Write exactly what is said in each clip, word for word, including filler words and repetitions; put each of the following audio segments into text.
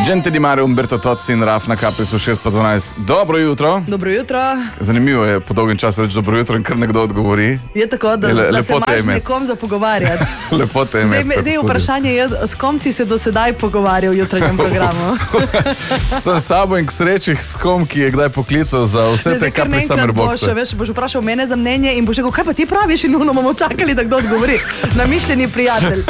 Gente di Mare, Umberto Tozzi in Raf na Capri so šest pa dvanajst. Dobro jutro. Dobro jutro. Zanimivo je po dolgem času reči dobro jutro in kar nekdo odgovori. Je tako, da, le, da se imaš z nekom za pogovarjati. Lepo te imeti. Zdaj, zdaj vprašanje je, s kom si se do sedaj pogovarjal v jutranjem programu? Sem sabo in k sreči s kom, ki je kdaj poklical za vse te Capri Summer boxe. Boš, boš vprašal mene za mnenje in boš rekel, kaj pa ti praviš in ono bomo čakali, da kdo odgovori. Namišljeni prijatelj.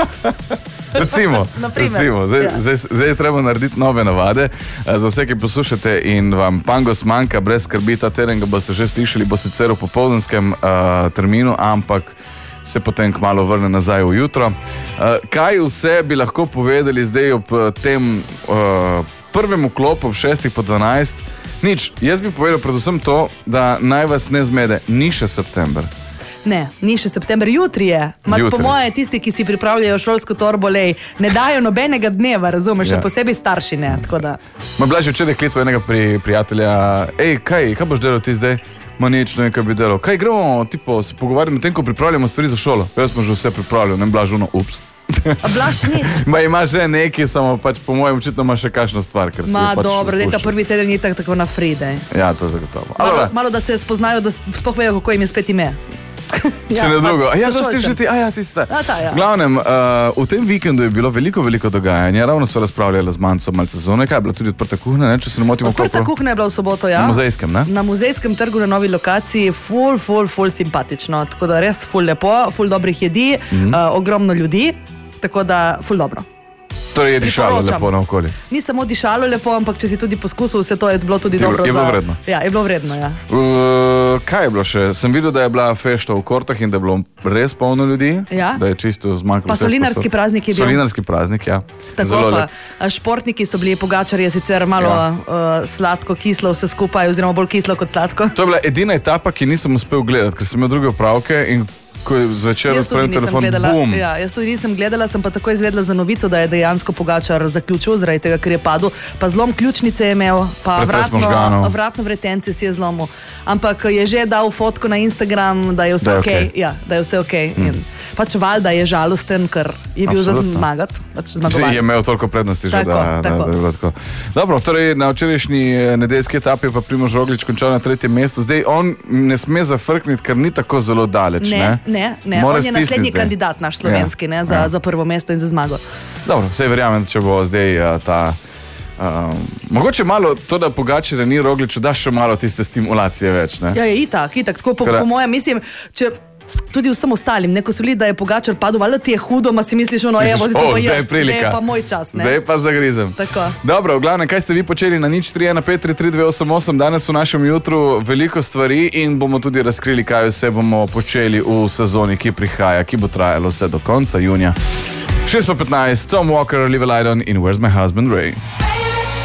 Recimo, recimo. Zdaj, ja. zdaj, zdaj je treba narediti nove navade. Za vse, ki poslušate in vam pangos manjka, brez skrbi, ta teden ga boste že slišali, bo sicer v popoldanskem uh, terminu, ampak se potem kmalu vrne nazaj v jutro. Uh, kaj vse bi lahko povedali zdaj ob tem uh, prvem vklopu ob šestih po dvanajst? Nič, jaz bi povedal predvsem to, da naj vas ne zmede, ni še september. Ne, ni še september, jutri je. Mat, po moje tisti, ki si pripravljajo šolsko torbo, lej, ne dajo nobenega dneva, razumeš, ja. Še posebej starši ne. Da... Ma bila že včeraj klical enega pri, prijatelja, ej, kaj, kaj boš delal ti zdaj? Ma nič, ne vem, kaj bi delal. Kaj gremo, tipo, se pogovarjamo o tem, ko pripravljamo stvari za šolo. Jaz smo že vse pripravljali, ne blaž ono, ups. A blaž nič? Ma ima že nekaj, samo pač po mojem očitno ima še kakšna stvar, ker si Ma pač dobro, da je ta prvi teden ni tako, tako na fride. Ja, to zagotovo. Malo, malo da se spoznajo, da sploh vejo, kako jim je spet ime. Ja, ne drugo. A ja, to ste že ti, a ja, ti ste. A ta, ja. V glavnem, uh, v tem vikendu je bilo veliko, veliko dogajanja. Ravno so razpravljali z Manco malce zone. Kaj je bila tudi odprta kuhna, ne? Če se ne motimo. Odprta kako... kuhna je bila v soboto, ja. Na muzejskem, ne? Na muzejskem trgu na novi lokaciji. Ful, ful, ful simpatično. Tako da res ful lepo, ful dobrih jedi, mm-hmm. uh, ogromno ljudi. Tako da ful dobro. Torej je dišalo lepo naokoli. Ni samo dišalo lepo, ampak če si tudi poskusil vse to, je bilo tudi Ti, dobro. Je bilo za... vredno. Ja, je bilo vredno, ja. Uh, kaj je bilo še? Sem videl, da je bila fešta v Kortah in da je bilo res polno ljudi. Ja. Da je čisto zmanjkalo. Pa solinarski praznik je bil. Solinarski praznik, ja. Tako Zelo pa lep. Športniki so bili, Pogačar je sicer malo ja. uh, sladko, kislo vse skupaj, oziroma bolj kislo kot sladko. To je bila edina etapa, ki nisem uspel gledati, ker sem imel druge opravke in ko je zvečer odprl telefon, bum. Ja, jaz tudi nisem gledala, sem pa tako izvedela za novico, da je dejansko Pogačar zaključil, zaradi tega, ker je padel. Pa zlom ključnice je imel, pa vratno, vratno vretence si je zlomil. Ampak je že dal fotko na Instagram, da je vse ok. okay. Ja, da je vse ok. Mm. In pač valjda je žalosten, ker je bil za zmagati. Pač je imel toliko prednosti že, tako, da, tako. da, da je bilo tako. Dobro, torej na včerajšnji nedeljski etapi je pa Primož Roglič končal na tretjem mestu. Zdaj on ne sme zafrkniti, ker ni tako zelo daleč, ne? Ne, ne, ne. On je naslednji zdaj. kandidat naš slovenski, ja. ne, za, ja. za prvo mesto in za zmago. Dobro, vsej verjamem, če bo zdaj uh, ta... Uh, mogoče malo to, da Pogačarja ni Rogliču, da še malo tiste stimulacije več, ne? Ja, je itak, itak. Tako po, Kar... po mojem, mislim, če... Tudi vsem ostalim, neko so bili, da je Pogačar padel, valjda ti je hudo, ma si misliš, ono, evo, zdaj, o, pa zdaj, jaz, zdaj je pa moj čas. Ne? Zdaj pa zagrizem. Tako. Dobro, v glavnem, kaj ste vi počeli na nič tri ena pet tri tri dve osem osem, danes v našem jutru veliko stvari in bomo tudi razkrili, kaj vse bomo počeli v sezoni, ki prihaja, ki bo trajalo vse do konca junija. šest pa petnajst, Tom Walker, Live Lydon in Where's My Husband Ray.